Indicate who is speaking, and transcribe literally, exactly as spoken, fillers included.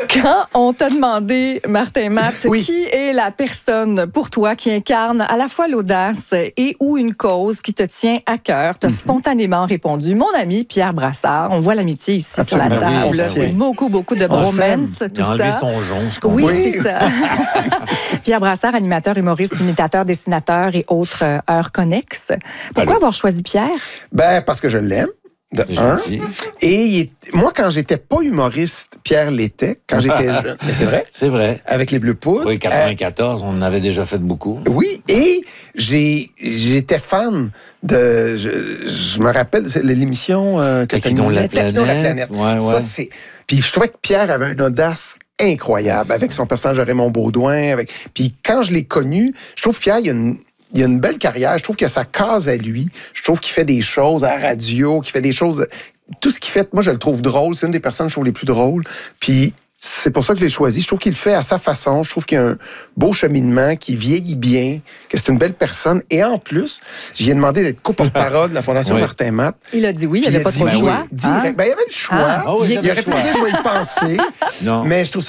Speaker 1: Quand on t'a demandé, Martin Matt,
Speaker 2: Oui.
Speaker 1: qui est la personne pour toi qui incarne à la fois l'audace et ou une cause qui te tient à cœur, tu as mm-hmm. spontanément répondu, mon ami Pierre Brassard. On voit l'amitié ici
Speaker 2: Absolument.
Speaker 1: sur la table.
Speaker 2: Oui,
Speaker 1: c'est beaucoup, beaucoup de bromance, tout
Speaker 3: Il a enlevé
Speaker 1: ça.
Speaker 3: son jonc, ce
Speaker 1: Oui,
Speaker 2: oui.
Speaker 1: c'est ça. Pierre Brassard, animateur, humoriste, imitateur, dessinateur et autres euh, heures connexes. Pourquoi
Speaker 3: Allô?
Speaker 1: avoir choisi Pierre?
Speaker 2: Ben, parce que je l'aime. De un. Et il est, moi, quand j'étais pas humoriste, Pierre l'était, quand j'étais jeune. Mais c'est vrai?
Speaker 3: C'est vrai.
Speaker 2: Avec les Bleus Poudres.
Speaker 3: Oui, quatre-vingt-quatorze, euh, on en avait déjà fait beaucoup.
Speaker 2: Oui, et j'ai, j'étais fan de... Je, je me rappelle, c'est l'émission... Euh, que
Speaker 3: Taquinons la planète.
Speaker 2: Taquinons la planète.
Speaker 3: Ouais, ouais.
Speaker 2: Ça, c'est... Puis je trouvais que Pierre avait une audace incroyable avec son personnage de Raymond Baudouin. Avec... Puis quand je l'ai connu, je trouve que Pierre, il y a une... Il a une belle carrière. Je trouve que sa case à lui. Je trouve qu'il fait des choses à la radio, qu'il fait des choses... Tout ce qu'il fait, moi, je le trouve drôle. C'est une des personnes, je trouve, les plus drôles. Puis c'est pour ça que je l'ai choisi. Je trouve qu'il le fait à sa façon. Je trouve qu'il y a un beau cheminement, qu'il vieillit bien, que c'est une belle personne. Et en plus, j'y ai demandé d'être co-porte-parole de la Fondation
Speaker 3: oui.
Speaker 2: Martin Matt.
Speaker 1: Il a dit oui, il n'y avait pas
Speaker 2: dit,
Speaker 1: trop le
Speaker 2: ben
Speaker 1: choix.
Speaker 2: Oui, direct.
Speaker 1: Hein?
Speaker 2: Ben, il y avait le choix.
Speaker 1: Ah,
Speaker 3: oh, oui,
Speaker 2: il aurait pu
Speaker 3: choix.
Speaker 2: dire, je vais y penser.
Speaker 3: Non.
Speaker 2: Mais je trouve